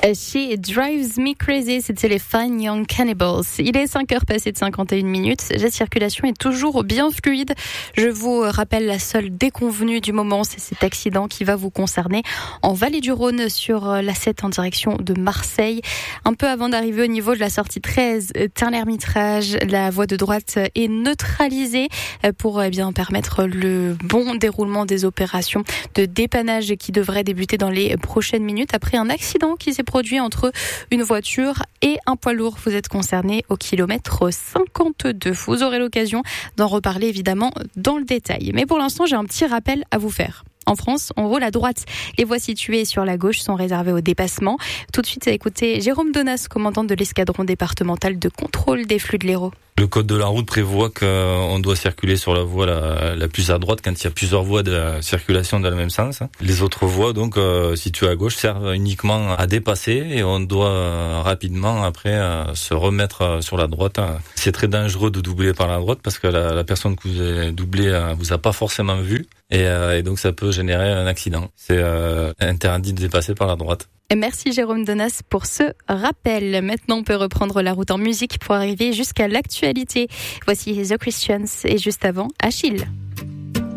She Drives Me Crazy, c'était les Fine Young Cannibals. Il est 5h passé de 51 minutes. La circulation est toujours bien fluide. Je vous rappelle la seule déconvenue du moment, c'est cet accident qui va vous concerner en Vallée du Rhône sur l'A7 en direction de Marseille. Un peu avant d'arriver au niveau de la sortie 13, Tain-l'Hermitage, la voie de droite est neutralisée pour bien permettre le bon déroulement des opérations de dépannage qui devraient débuter dans les prochaines minutes après un accident qui s'est produit entre une voiture et un poids lourd. Vous êtes concerné au kilomètre 52. Vous aurez l'occasion d'en reparler évidemment dans le détail. Mais pour l'instant, j'ai un petit rappel à vous faire. En France, on roule à droite. Les voies situées sur la gauche sont réservées au dépassement. Tout de suite, écoutez Jérôme Donas, commandant de l'escadron départemental de contrôle des flux de l'Hérault. Le code de la route prévoit qu'on doit circuler sur la voie la plus à droite quand il y a plusieurs voies de circulation dans le même sens. Les autres voies, donc, situées à gauche, servent uniquement à dépasser et on doit rapidement, après, se remettre sur la droite. C'est très dangereux de doubler par la droite parce que la personne que vous avez doublée vous a pas forcément vu et donc ça peut générer un accident. C'est interdit de dépasser par la droite. Merci Jérôme Donas pour ce rappel. Maintenant, on peut reprendre la route en musique pour arriver jusqu'à l'actualité. Voici The Christians et juste avant, Achille.